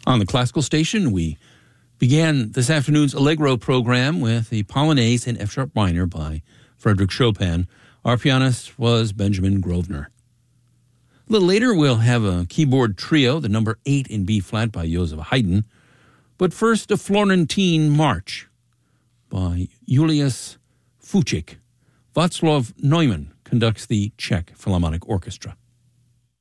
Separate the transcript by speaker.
Speaker 1: On the classical station, we began this afternoon's Allegro program with the Polonaise in F-sharp minor by Frédéric Chopin. Our pianist was Benjamin Grosvenor. A little later, we'll have a keyboard trio, the number 8 in B-flat by Joseph Haydn. But first, a Florentine March by Julius Fučík. Václav Neumann conducts the Czech Philharmonic Orchestra.